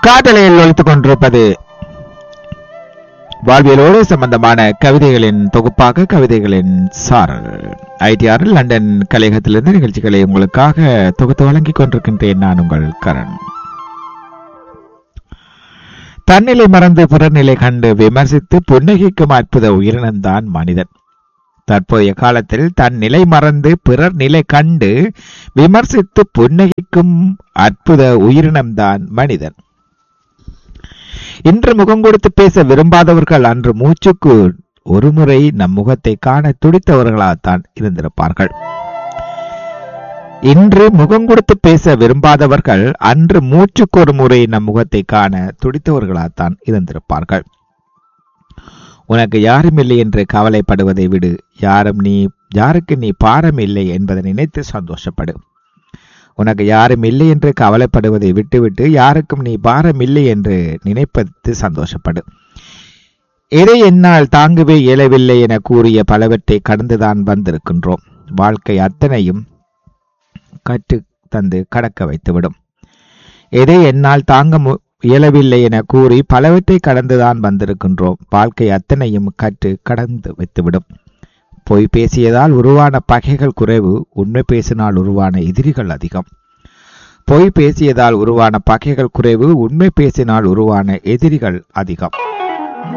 காதலையில் ஒழித்துக் கொண்டிருப்பது வாழ்வியலோடு சம்பந்தமான கவிதைகளின் தொகுப்பாக கவிதைகளின் சாரல். ஐடிஆரில் லண்டன் கலையகத்திலிருந்து நிகழ்ச்சிகளை உங்களுக்காக தொகுத்து வழங்கிக் கொண்டிருக்கின்றேன். நான் உங்கள் கரண். தன்னிலை மறந்து பிறர்நிலை கண்டு விமர்சித்து புன்னகிக்கும் அற்புத உயிரினம்தான் மனிதன். தற்போதைய காலத்தில் தன் நிலை மறந்து பிறர் நிலை கண்டு விமர்சித்து புன்னகிக்கும் அற்புத உயிரினம்தான் மனிதன். இன்று முகம் கொடுத்து பேச விரும்பாதவர்கள் அன்று மூச்சுக்கு ஒருமுறை நம் முகத்தை காண துடித்தவர்களாகத்தான் இருந்திருப்பார்கள். இன்று முகம் கொடுத்து பேச விரும்பாதவர்கள் அன்று மூச்சுக்கு ஒரு முறை நம் முகத்தை காண துடித்தவர்களாகத்தான் இருந்திருப்பார்கள். உனக்கு யாரும் இல்லை என்று கவலைப்படுவதை விடு, யாருக்கு நீ பாரம் இல்லை என்பதை நினைத்து சந்தோஷப்படு. உனக்கு யாரும் இல்லை என்று கவலைப்படுவதை விட்டுவிட்டு யாருக்கும் நீ பாரம் இல்லை என்று நினைப்பது சந்தோஷப்படு. எதை என்னால் தாங்கவே இயலவில்லை என கூறிய பலவற்றை கடந்துதான் வந்திருக்கின்றோம். வாழ்க்கை அத்தனையும் கற்று தந்து கடக்க வைத்துவிடும். எதை என்னால் தாங்க இயலவில்லை என கூறி பலவற்றை கடந்துதான் வந்திருக்கின்றோம். வாழ்க்கை அத்தனையும் கற்று கடந்து வைத்துவிடும். பொய் பேசியதால் உருவான பகைகள் குறைவு, உண்மை பேசினால் உருவான எதிரிகள் அதிகம். பொய் பேசியதால் உருவான பகைகள் குறைவு, உண்மை பேசினால் உருவான எதிரிகள் அதிகம்.